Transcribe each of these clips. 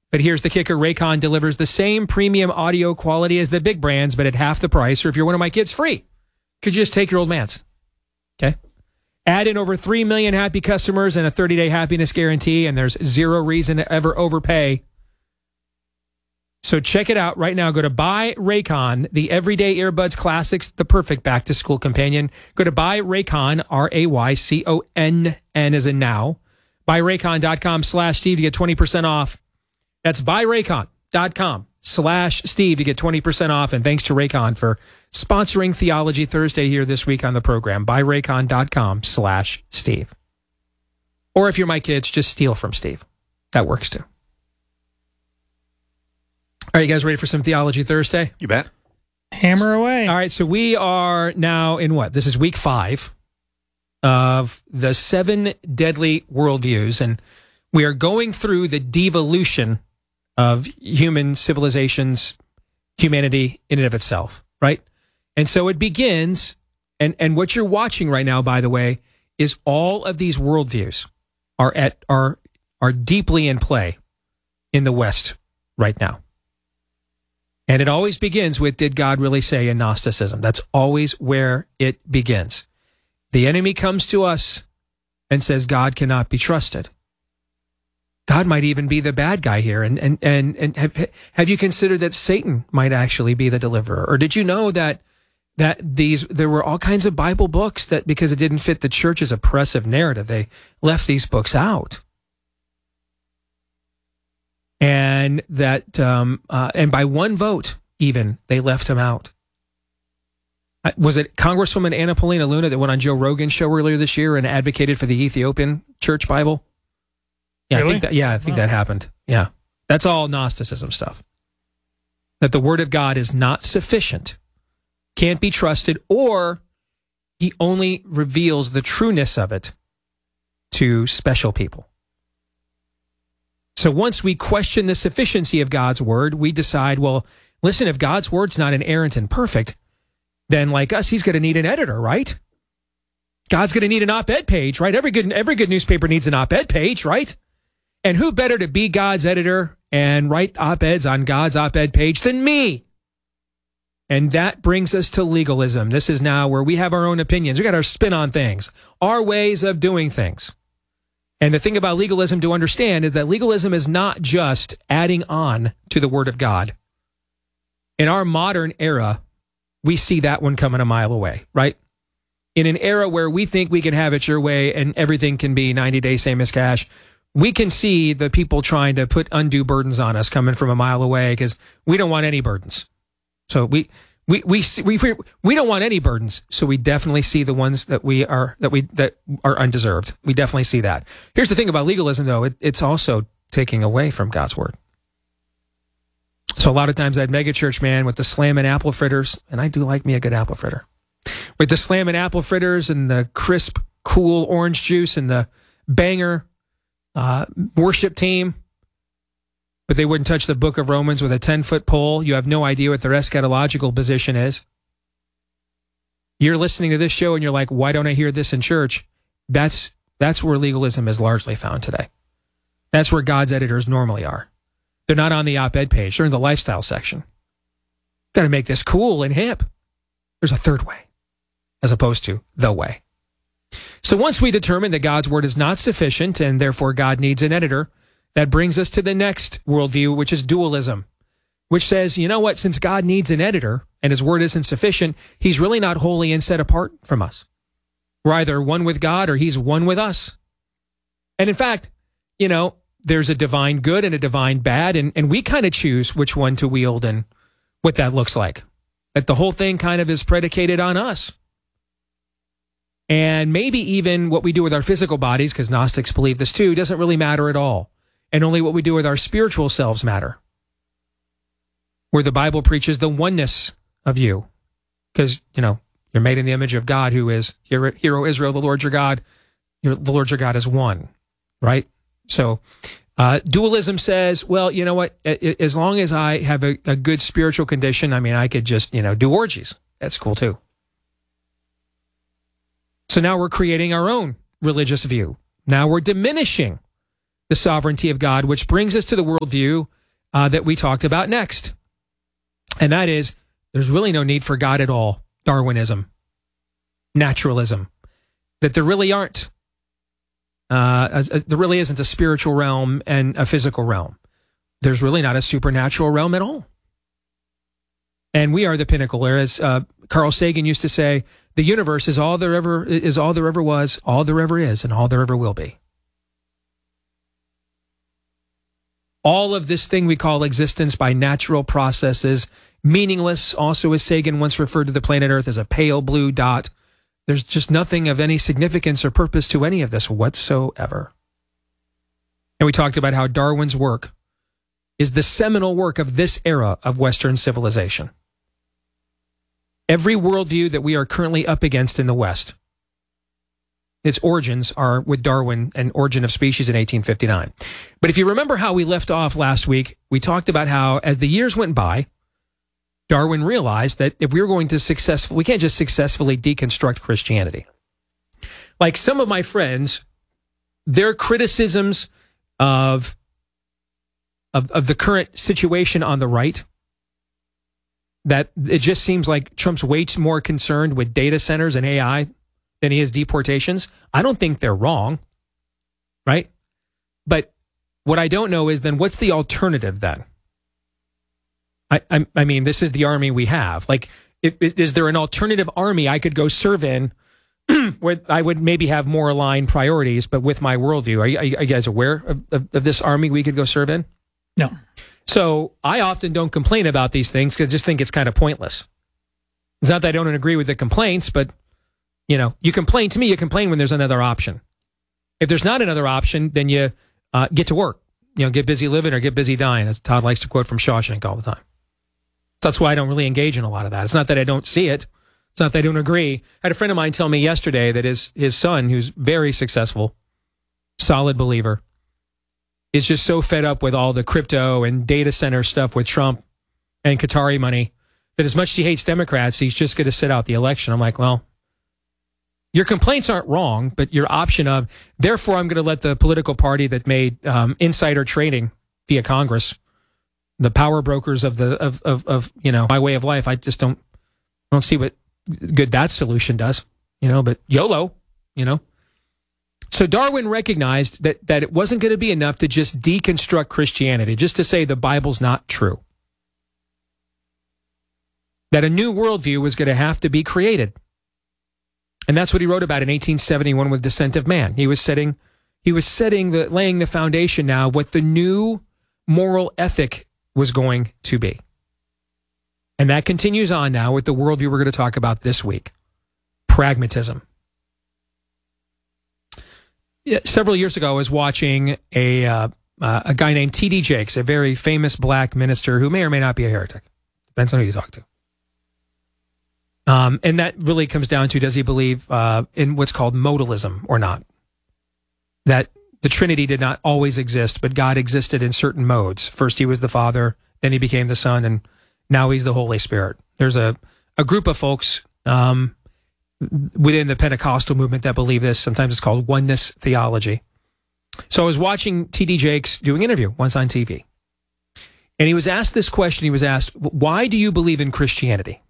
But here's the kicker. Raycon delivers the same premium audio quality as the big brands, but at half the price, or if you're one of my kids, free. Could you just take your old man's? Okay. Add in over 3 million happy customers and a 30-day happiness guarantee, and there's zero reason to ever overpay. So check it out right now. Go to Buy Raycon, the everyday earbuds classics, the perfect back-to-school companion. Go to Buy Raycon, Rayconn as in now. BuyRaycon.com/Steve to get 20% off. That's BuyRaycon.com/Steve to get 20% off. And thanks to Raycon for sponsoring Theology Thursday here this week on the program. BuyRaycon.com/Steve. Or if you're my kids, just steal from Steve. That works too. All right, you guys ready for some Theology Thursday? You bet. Hammer away. All right, so we are now in what? This is week 5 of the 7 deadly worldviews, and we are going through the devolution of human civilizations, humanity in and of itself, right? And so it begins, and what you're watching right now, by the way, is all of these worldviews are deeply in play in the West right now. And it always begins with, did God really say, in Gnosticism? That's always where it begins. The enemy comes to us and says God cannot be trusted. God might even be the bad guy here. And have you considered that Satan might actually be the deliverer? Or did you know that there were all kinds of Bible books that, because it didn't fit the church's oppressive narrative, they left these books out? And that, and by one vote, even, they left him out. Was it Congresswoman Anna Paulina Luna that went on Joe Rogan's show earlier this year and advocated for the Ethiopian church Bible? Yeah, really? I think that happened. Yeah. That's all Gnosticism stuff. That the word of God is not sufficient, can't be trusted, or he only reveals the trueness of it to special people. So once we question the sufficiency of God's word, we decide, well, listen, if God's word's not inerrant and perfect, then like us, he's going to need an editor, right? God's going to need an op-ed page, right? Every good newspaper needs an op-ed page, right? And who better to be God's editor and write op-eds on God's op-ed page than me? And that brings us to legalism. This is now where we have our own opinions. We got our spin on things, our ways of doing things. And the thing about legalism to understand is that legalism is not just adding on to the word of God. In our modern era, we see that one coming a mile away, right? In an era where we think we can have it your way and everything can be 90 days same as cash, we can see the people trying to put undue burdens on us coming from a mile away because we don't want any burdens. So we don't want any burdens, so we definitely see the ones that are undeserved. We definitely see that. Here's the thing about legalism, though. It's also taking away from God's word. So a lot of times that megachurch man with the slamming apple fritters, and I do like me a good apple fritter, with the slamming apple fritters and the crisp, cool orange juice and the banger worship team, but they wouldn't touch the book of Romans with a 10-foot pole. You have no idea what their eschatological position is. You're listening to this show and you're like, why don't I hear this in church? That's where legalism is largely found today. That's where God's editors normally are. They're not on the op-ed page. They're in the lifestyle section. Got to make this cool and hip. There's a third way, as opposed to the way. So once we determine that God's word is not sufficient and therefore God needs an editor, that brings us to the next worldview, which is dualism, which says, you know what, since God needs an editor and his word isn't sufficient, he's really not holy and set apart from us. We're either one with God or he's one with us. And in fact, there's a divine good and a divine bad, and we kind of choose which one to wield and what that looks like. That the whole thing kind of is predicated on us. And maybe even what we do with our physical bodies, because Gnostics believe this too, doesn't really matter at all. And only what we do with our spiritual selves matter. Where the Bible preaches the oneness of you. Because, you're made in the image of God, who is, Hear, O Israel, the Lord your God. The Lord your God is one, right? So dualism says, well, you know what? As long as I have a good spiritual condition, I could just, do orgies. That's cool too. So now we're creating our own religious view. Now we're diminishing the sovereignty of God, which brings us to the worldview that we talked about next. And that is, there's really no need for God at all. Darwinism, naturalism, that there really aren't. There really isn't a spiritual realm and a physical realm. There's really not a supernatural realm at all. And we are the pinnacle. Or as Carl Sagan used to say, the universe is all there ever was, all there ever is, and all there ever will be. All of this thing we call existence by natural processes, meaningless, also as Sagan once referred to the planet Earth as a pale blue dot. There's just nothing of any significance or purpose to any of this whatsoever. And we talked about how Darwin's work is the seminal work of this era of Western civilization. Every worldview that we are currently up against in the West, its origins are with Darwin and Origin of Species in 1859. But if you remember how we left off last week, we talked about how as the years went by, Darwin realized that if we were going to we can't just successfully deconstruct Christianity. Like some of my friends, their criticisms of the current situation on the right, that it just seems like Trump's way more concerned with data centers and AI than he is deportations. I don't think they're wrong, right? But what I don't know is then what's the alternative then? I mean, this is the army we have. Like, is there an alternative army I could go serve in where I would maybe have more aligned priorities, but with my worldview? Are you guys aware of this army we could go serve in? No. So I often don't complain about these things because I just think it's kind of pointless. It's not that I don't agree with the complaints, but, you complain to me, you complain when there's another option. If there's not another option, then you get to work. Get busy living or get busy dying, as Todd likes to quote from Shawshank all the time. That's why I don't really engage in a lot of that. It's not that I don't see it. It's not that I don't agree. I had a friend of mine tell me yesterday that his son, who's very successful, solid believer, is just so fed up with all the crypto and data center stuff with Trump and Qatari money that as much as he hates Democrats, he's just going to sit out the election. I'm like, well, your complaints aren't wrong, but your option of, therefore, I'm going to let the political party that made insider trading via Congress, the power brokers of my way of life, I just don't see what good that solution does, but YOLO, So Darwin recognized that it wasn't going to be enough to just deconstruct Christianity, just to say the Bible's not true. That a new worldview was going to have to be created. And that's what he wrote about in 1871 with Descent of Man. He was laying the foundation now of what the new moral ethic was going to be. And that continues on now with the worldview we're going to talk about this week. Pragmatism. Several years ago, I was watching a guy named T.D. Jakes, a very famous black minister who may or may not be a heretic. Depends on who you talk to. And that really comes down to, does he believe in what's called modalism or not? That the Trinity did not always exist, but God existed in certain modes. First he was the Father, then he became the Son, and now he's the Holy Spirit. There's a group of folks within the Pentecostal movement that believe this. Sometimes it's called oneness theology. So I was watching T.D. Jakes do an interview once on TV. And he was asked this question. He was asked, why do you believe in Christianity?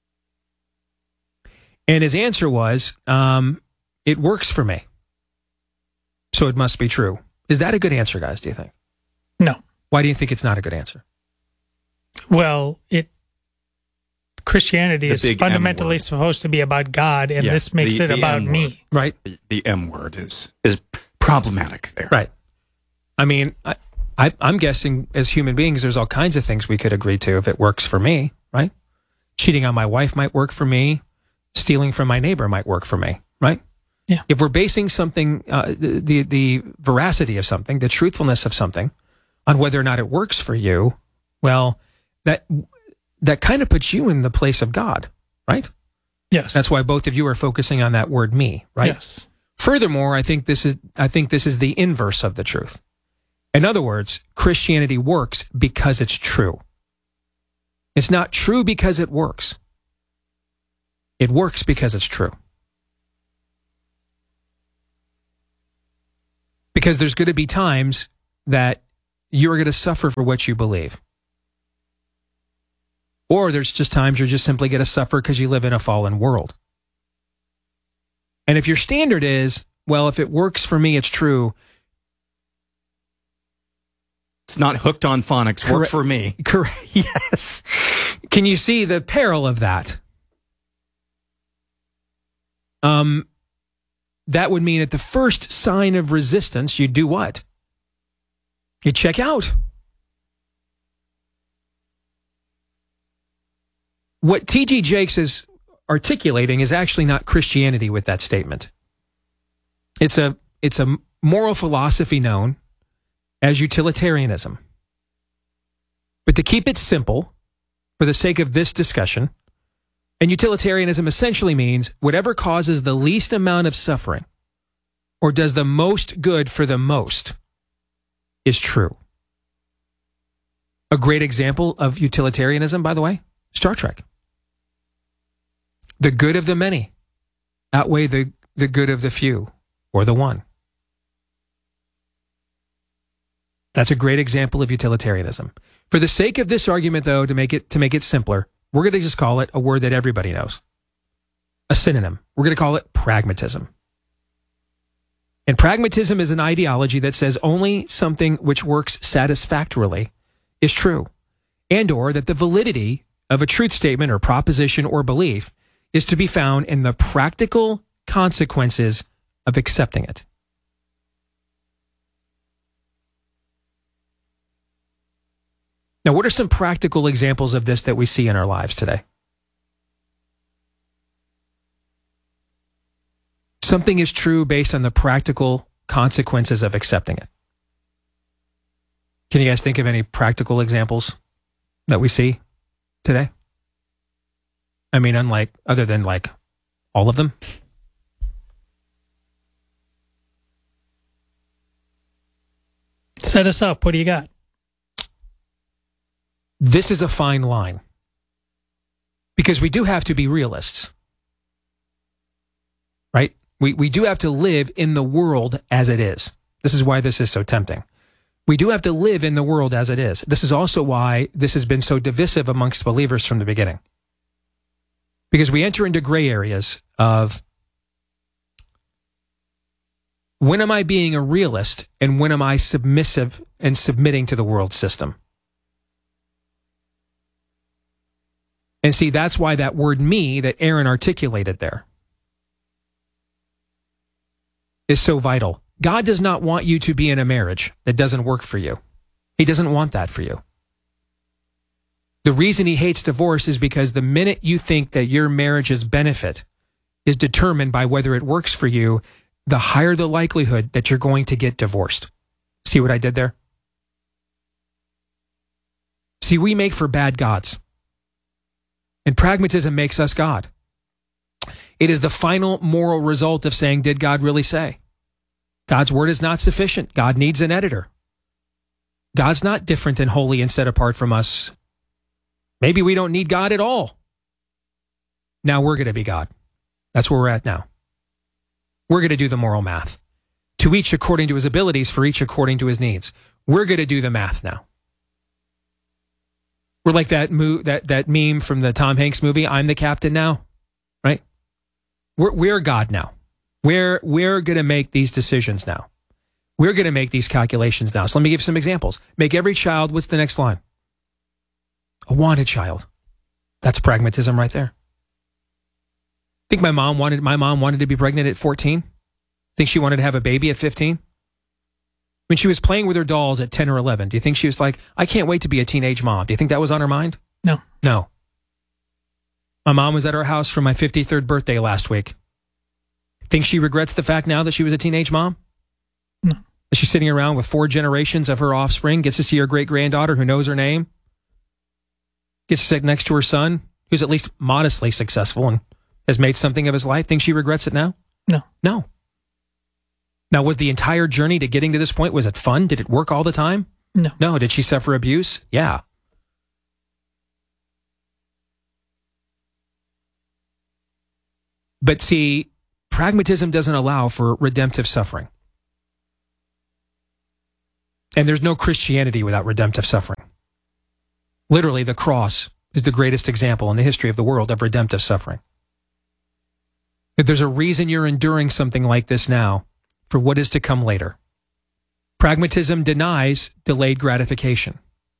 And his answer was, it works for me. So it must be true. Is that a good answer, guys, do you think? No. Why do you think it's not a good answer? Well, Christianity is fundamentally supposed to be about God, and this makes it about me. Right. The M word is problematic there. Right. I mean, I'm guessing as human beings, there's all kinds of things we could agree to if it works for me, right? Cheating on my wife might work for me. Stealing from my neighbor might work for me, right? Yeah. If we're basing something, the veracity of something, the truthfulness of something, on whether or not it works for you, well, that kind of puts you in the place of God, right? Yes. That's why both of you are focusing on that word "me," right? Yes. Furthermore, I think this is the inverse of the truth. In other words, Christianity works because it's true. It's not true because it works. It works because it's true. Because there's going to be times that you are going to suffer for what you believe. Or there's just times you're just simply going to suffer because you live in a fallen world. And if your standard is, well, if it works for me, it's true. It's not hooked on phonics. Work for me. Correct. Yes. Can you see the peril of that? That would mean at the first sign of resistance, you do what? You check out. What T.G. Jakes is articulating is actually not Christianity with that statement. It's a moral philosophy known as utilitarianism. But to keep it simple, for the sake of this discussion, and utilitarianism essentially means whatever causes the least amount of suffering or does the most good for the most is true. A great example of utilitarianism, by the way, Star Trek. The good of the many outweigh the good of the few or the one. That's a great example of utilitarianism. For the sake of this argument, though, to make it simpler, we're going to just call it a word that everybody knows. A synonym. We're going to call it pragmatism. And pragmatism is an ideology that says only something which works satisfactorily is true, and or that the validity of a truth statement or proposition or belief is to be found in the practical consequences of accepting it. Now, what are some practical examples of this that we see in our lives today? Something is true based on the practical consequences of accepting it. Can you guys think of any practical examples that we see today? I mean, other than all of them? Set us up. What do you got? This is a fine line. Because we do have to be realists. Right? We do have to live in the world as it is. This is why this is so tempting. We do have to live in the world as it is. This is also why this has been so divisive amongst believers from the beginning. Because we enter into gray areas of when am I being a realist and when am I submissive and submitting to the world system? And see, that's why that word me that Aaron articulated there is so vital. God does not want you to be in a marriage that doesn't work for you. He doesn't want that for you. The reason he hates divorce is because the minute you think that your marriage's benefit is determined by whether it works for you, the higher the likelihood that you're going to get divorced. See what I did there? See, we make for bad gods. And pragmatism makes us God. It is the final moral result of saying, did God really say? God's word is not sufficient. God needs an editor. God's not different and holy and set apart from us. Maybe we don't need God at all. Now we're going to be God. That's where we're at now. We're going to do the moral math. To each according to his abilities, for each according to his needs. We're going to do the math now. We're like that meme from the Tom Hanks movie, I'm the captain now, right? We're God now. We're going to make these decisions now. We're going to make these calculations now. So let me give some examples. Make every child, what's the next line? A wanted child. That's pragmatism right there. Think my mom wanted to be pregnant at 14? Think she wanted to have a baby at 15? When she was playing with her dolls at 10 or 11, do you think she was like, I can't wait to be a teenage mom? Do you think that was on her mind? No. No. My mom was at our house for my 53rd birthday last week. Think she regrets the fact now that she was a teenage mom? No. She's sitting around with 4 generations of her offspring, gets to see her great-granddaughter who knows her name, gets to sit next to her son, who's at least modestly successful and has made something of his life. Think she regrets it now? No. No. Now, was the entire journey to getting to this point, was it fun? Did it work all the time? No. No. Did she suffer abuse? Yeah. But see, pragmatism doesn't allow for redemptive suffering. And there's no Christianity without redemptive suffering. Literally, the cross is the greatest example in the history of the world of redemptive suffering. If there's a reason you're enduring something like this now, for what is to come later. Pragmatism denies delayed gratification.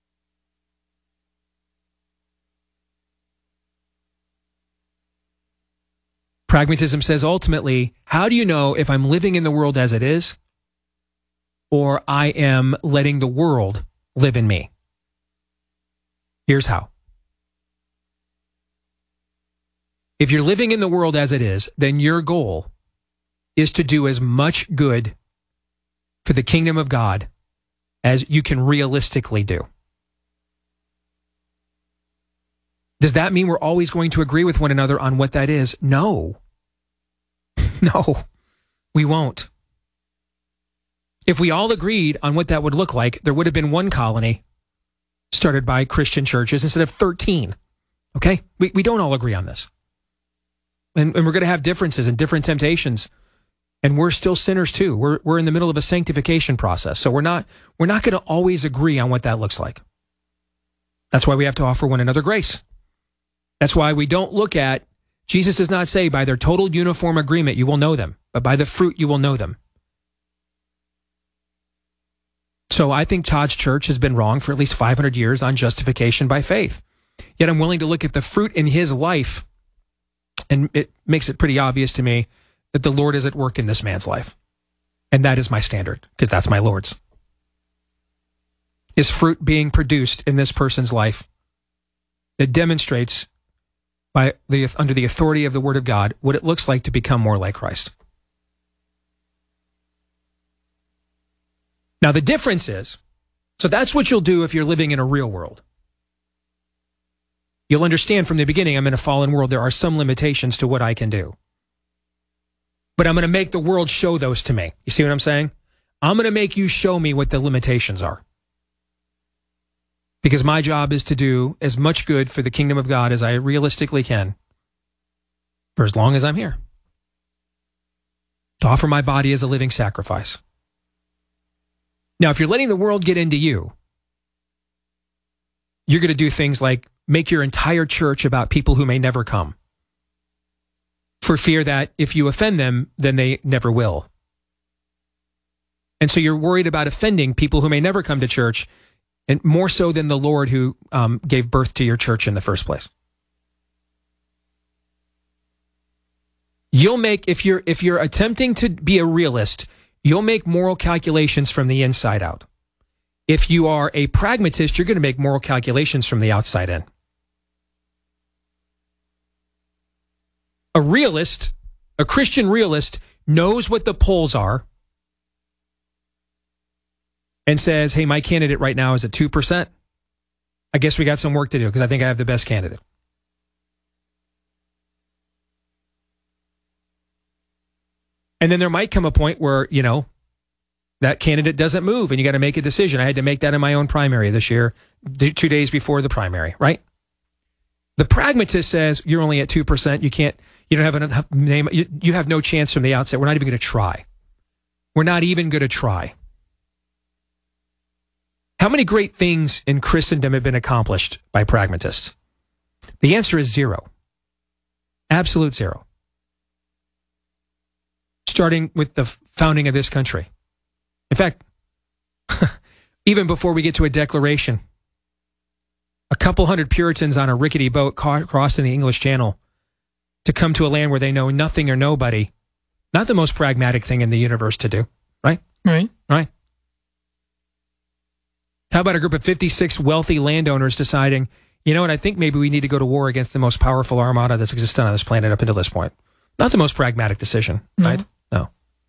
Pragmatism says ultimately, how do you know if I'm living in the world as it is, or I am letting the world live in me? Here's how. If you're living in the world as it is, then your goal is to do as much good for the kingdom of God as you can realistically do. Does that mean we're always going to agree with one another on what that is? No. No, we won't. If we all agreed on what that would look like, there would have been one colony started by Christian churches instead of 13. Okay? We don't all agree on this. And we're going to have differences and different temptations. And we're still sinners too. We're in the middle of a sanctification process. So we're not going to always agree on what that looks like. That's why we have to offer one another grace. That's why we don't look at, Jesus does not say by their total uniform agreement you will know them, but by the fruit you will know them. So I think Todd's church has been wrong for at least 500 years on justification by faith. Yet I'm willing to look at the fruit in his life, and it makes it pretty obvious to me that the Lord is at work in this man's life. And that is my standard, because that's my Lord's. Is fruit being produced in this person's life that demonstrates under the authority of the Word of God what it looks like to become more like Christ. Now the difference is, so that's what you'll do if you're living in a real world. You'll understand from the beginning, I'm in a fallen world, there are some limitations to what I can do. But I'm going to make the world show those to me. You see what I'm saying? I'm going to make you show me what the limitations are. Because my job is to do as much good for the kingdom of God as I realistically can for as long as I'm here. To offer my body as a living sacrifice. Now, if you're letting the world get into you, you're going to do things like make your entire church about people who may never come, for fear that if you offend them, then they never will. And so you're worried about offending people who may never come to church, and more so than the Lord who gave birth to your church in the first place. You'll make, if you're attempting to be a realist, you'll make moral calculations from the inside out. If you are a pragmatist, you're going to make moral calculations from the outside in. A realist, a Christian realist, knows what the polls are and says, hey, my candidate right now is at 2%. I guess we got some work to do because I think I have the best candidate. And then there might come a point where, that candidate doesn't move and you got to make a decision. I had to make that in my own primary this year, 2 days before the primary, right? The pragmatist says you're only at 2%. You don't have enough name. You have no chance from the outset. We're not even going to try. We're not even going to try. How many great things in Christendom have been accomplished by pragmatists? The answer is 0. Absolute 0. Starting with the founding of this country. In fact, even before we get to a declaration, a couple hundred Puritans on a rickety boat crossing the English Channel to come to a land where they know nothing or nobody. Not the most pragmatic thing in the universe to do, right? Right. Right. How about a group of 56 wealthy landowners deciding, I think maybe we need to go to war against the most powerful armada that's existed on this planet up until this point. Not the most pragmatic decision, right? No.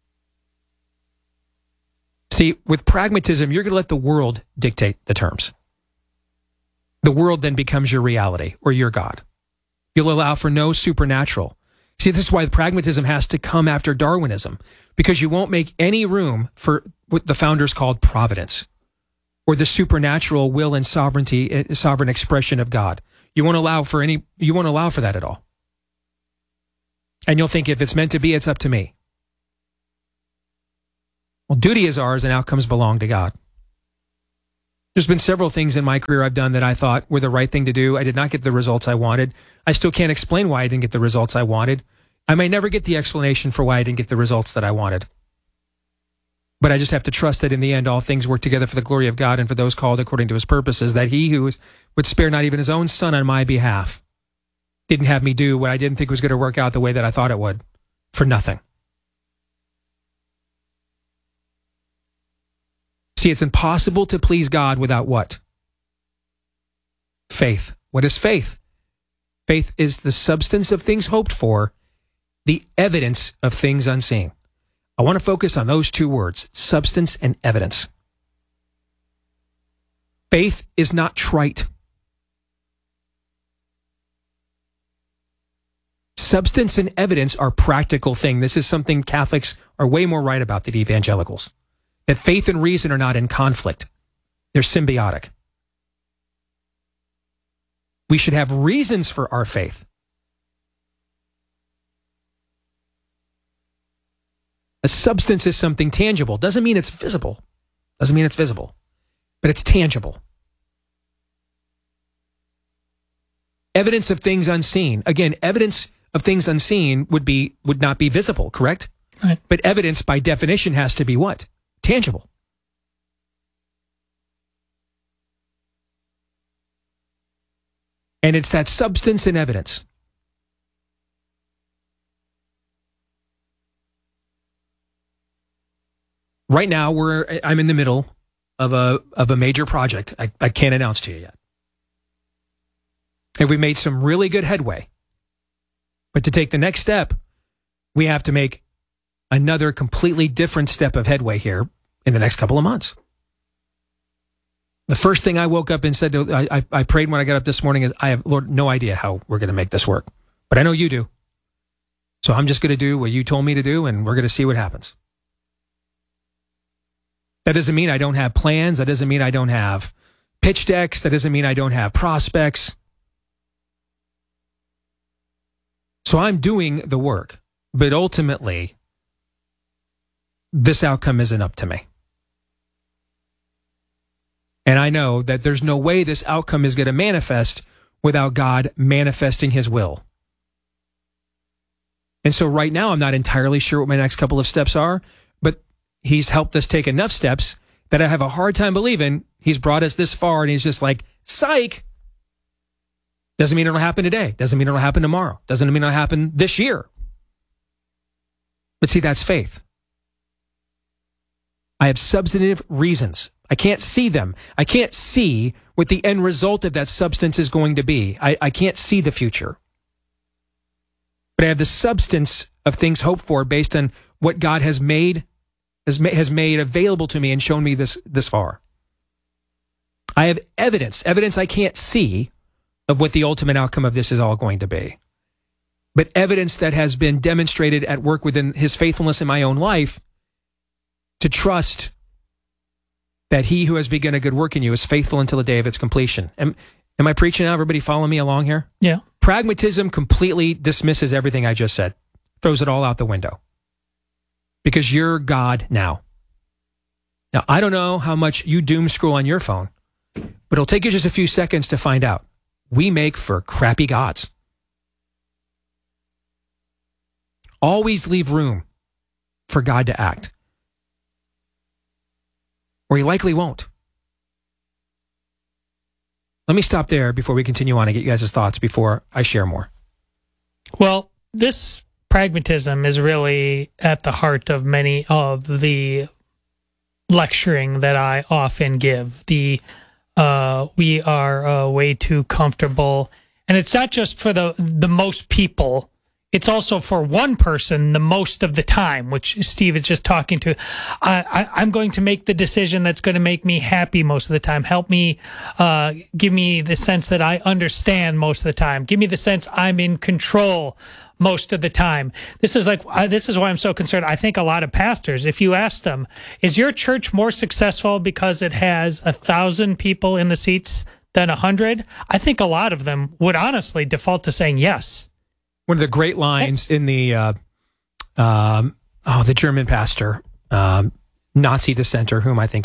See, with pragmatism, you're going to let the world dictate the terms. The world then becomes your reality or your God. You'll allow for no supernatural. See, this is why pragmatism has to come after Darwinism, because you won't make any room for what the founders called providence, or the supernatural will and sovereign expression of God. You won't allow for that at all. And you'll think if it's meant to be, it's up to me. Well, duty is ours and outcomes belong to God. There's been several things in my career I've done that I thought were the right thing to do. I did not get the results I wanted. I still can't explain why I didn't get the results I wanted. I may never get the explanation for why I didn't get the results that I wanted. But I just have to trust that in the end, all things work together for the glory of God and for those called according to his purposes, that he who would spare not even his own son on my behalf didn't have me do what I didn't think was going to work out the way that I thought it would for nothing. See, it's impossible to please God without what? Faith. What is faith? Faith is the substance of things hoped for, the evidence of things unseen. I want to focus on those two words, substance and evidence. Faith is not trite. Substance and evidence are practical things. This is something Catholics are way more right about than evangelicals. That faith and reason are not in conflict. They're symbiotic. We should have reasons for our faith. A substance is something tangible. Doesn't mean it's visible. Doesn't mean it's visible. But it's tangible. Evidence of things unseen. Again, evidence of things unseen would not be visible, correct? Right. But evidence by definition has to be what? Tangible. And it's that substance and evidence. Right now, I'm in the middle of a major project I can't announce to you yet. And we made some really good headway. But to take the next step, we have to make another completely different step of headway here in the next couple of months. The first thing I woke up and said, I prayed when I got up this morning is, I have, Lord, no idea how we're going to make this work. But I know you do. So I'm just going to do what you told me to do, and we're going to see what happens. That doesn't mean I don't have plans. That doesn't mean I don't have pitch decks. That doesn't mean I don't have prospects. So I'm doing the work. But ultimately, this outcome isn't up to me. And I know that there's no way this outcome is going to manifest without God manifesting his will. And so right now, I'm not entirely sure what my next couple of steps are, but he's helped us take enough steps that I have a hard time believing he's brought us this far and he's just like, psych. Doesn't mean it'll happen today. Doesn't mean it'll happen tomorrow. Doesn't mean it'll happen this year. But see, that's faith. I have substantive reasons. I can't see them. I can't see what the end result of that substance is going to be. I can't see the future. But I have the substance of things hoped for based on what God has made available to me and shown me this far. I have evidence I can't see of what the ultimate outcome of this is all going to be. But evidence that has been demonstrated at work within his faithfulness in my own life to trust that he who has begun a good work in you is faithful until the day of its completion. Am I preaching now? Everybody follow me along here? Yeah. Pragmatism completely dismisses everything I just said, throws it all out the window. Because you're God now. Now, I don't know how much you doom scroll on your phone, but it'll take you just a few seconds to find out. We make for crappy gods. Always leave room for God to act. Or he likely won't. Let me stop there before we continue on and get you guys' thoughts before I share more. Well, this pragmatism is really at the heart of many of the lecturing that I often give. We are way too comfortable. And it's not just for the most people. It's also for one person the most of the time, which Steve is just talking to. I'm going to make the decision that's going to make me happy most of the time. Help me, give me the sense that I understand most of the time. Give me the sense I'm in control most of the time. This is why I'm so concerned. I think a lot of pastors, if you ask them, is your church more successful because it has 1,000 people in the seats than 100? I think a lot of them would honestly default to saying yes. One of the great lines in the German pastor, Nazi dissenter, who am I thinking of?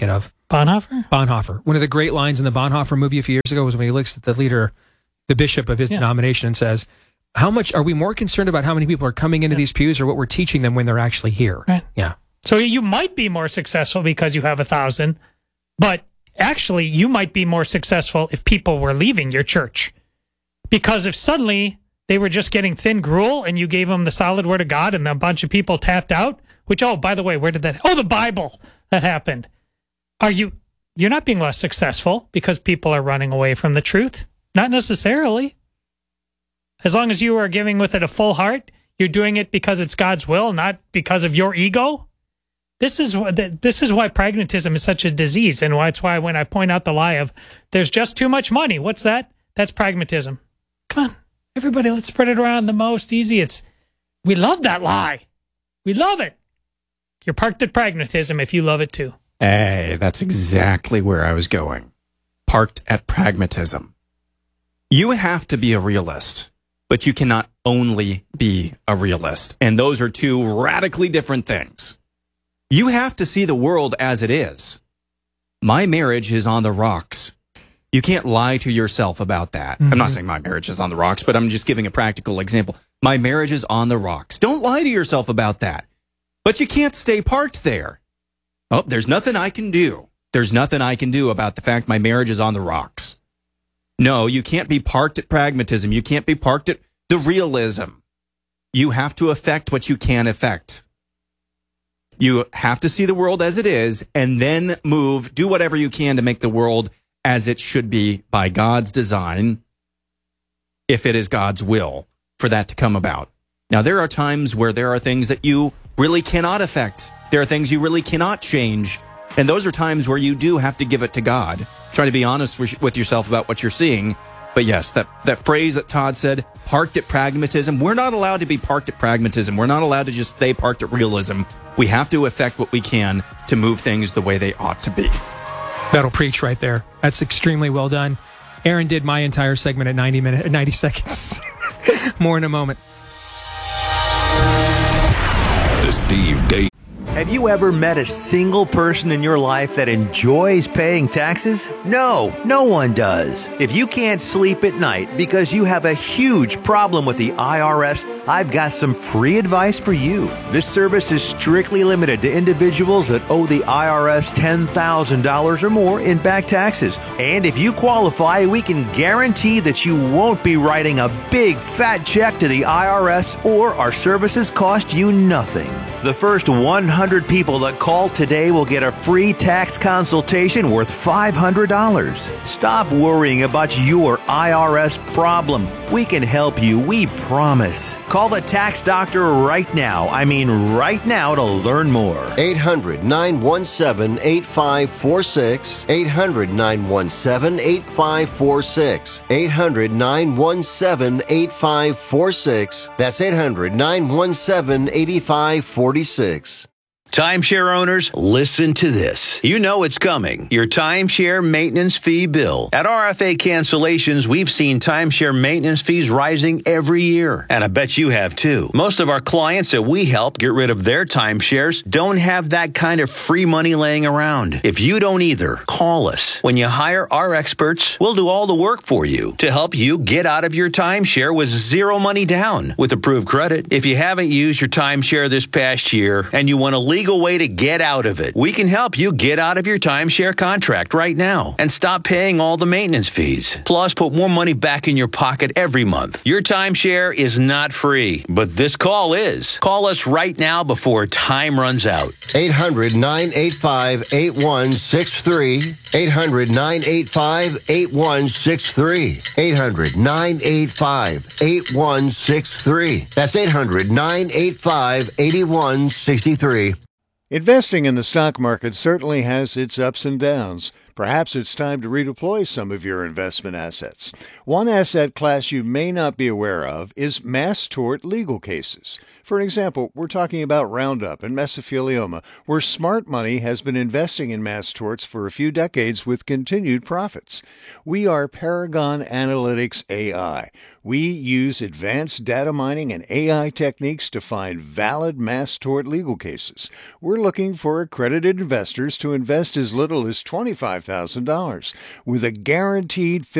Bonhoeffer? Bonhoeffer. One of the great lines in the Bonhoeffer movie a few years ago was when he looks at the leader, the bishop of his denomination, and says, how much are we more concerned about how many people are coming into these pews or what we're teaching them when they're actually here? Right. Yeah. So you might be more successful because you have 1,000, but actually you might be more successful if people were leaving your church. Because if suddenly they were just getting thin gruel and you gave them the solid word of God and a bunch of people tapped out, which, oh, by the way, where did that? Oh, the Bible, that happened. You're not being less successful because people are running away from the truth? Not necessarily. As long as you are giving with it a full heart, you're doing it because it's God's will, not because of your ego. This is why pragmatism is such a disease, and it's why when I point out the lie of there's just too much money, what's that? That's pragmatism. Come on, everybody, let's spread it around the most easy. We love that lie. We love it. You're parked at pragmatism if you love it too. Hey, that's exactly where I was going. Parked at pragmatism. You have to be a realist, but you cannot only be a realist. And those are two radically different things. You have to see the world as it is. My marriage is on the rocks. You can't lie to yourself about that. Mm-hmm. I'm not saying my marriage is on the rocks, but I'm just giving a practical example. My marriage is on the rocks. Don't lie to yourself about that. But you can't stay parked there. Oh, there's nothing I can do. There's nothing I can do about the fact my marriage is on the rocks. No, you can't be parked at pragmatism. You can't be parked at the realism. You have to affect what you can affect. You have to see the world as it is and then do whatever you can to make the world as it should be by God's design, if it is God's will for that to come about. Now, there are times where there are things that you really cannot affect. There are things you really cannot change. And those are times where you do have to give it to God. Try to be honest with yourself about what you're seeing. But yes, that phrase that Todd said, parked at pragmatism, we're not allowed to be parked at pragmatism. We're not allowed to just stay parked at realism. We have to affect what we can to move things the way they ought to be. That'll preach right there. That's extremely well done. Aaron did my entire segment at 90 seconds. More in a moment. The Steve Deace. Have you ever met a single person in your life that enjoys paying taxes? No, no one does. If you can't sleep at night because you have a huge problem with the IRS, I've got some free advice for you. This service is strictly limited to individuals that owe the IRS $10,000 or more in back taxes. And if you qualify, we can guarantee that you won't be writing a big fat check to the IRS, or our services cost you nothing. The first 100 people that call today will get a free tax consultation worth $500. Stop worrying about your IRS problem. We can help you, we promise. Call the tax doctor right now. I mean right now, to learn more. 800-917-8546. 800-917-8546. 800-917-8546. That's 800-917-8546. Timeshare owners, listen to this. You know it's coming. Your timeshare maintenance fee bill. At RFA Cancellations, we've seen timeshare maintenance fees rising every year. And I bet you have too. Most of our clients that we help get rid of their timeshares don't have that kind of free money laying around. If you don't either, call us. When you hire our experts, we'll do all the work for you to help you get out of your timeshare with zero money down with approved credit. If you haven't used your timeshare this past year and you want to legal way to get out of it, we can help you get out of your timeshare contract right now and stop paying all the maintenance fees. Plus, put more money back in your pocket every month. Your timeshare is not free, but this call is. Call us right now before time runs out. 800-985-8163. 800-985-8163. 800-985-8163. That's 800-985-8163. Investing in the stock market certainly has its ups and downs. Perhaps it's time to redeploy some of your investment assets. One asset class you may not be aware of is mass tort legal cases. For example, we're talking about Roundup and mesothelioma, where smart money has been investing in mass torts for a few decades with continued profits. We are Paragon Analytics AI. We use advanced data mining and AI techniques to find valid mass tort legal cases. We're looking for accredited investors to invest as little as $25,000 with a guaranteed